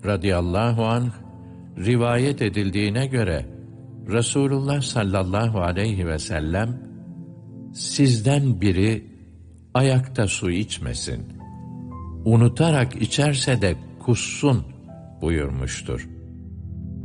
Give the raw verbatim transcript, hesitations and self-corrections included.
radıyallahu anh, rivayet edildiğine göre Resulullah sallallahu aleyhi ve sellem, sizden biri ayakta su içmesin, unutarak içerse de kussun buyurmuştur.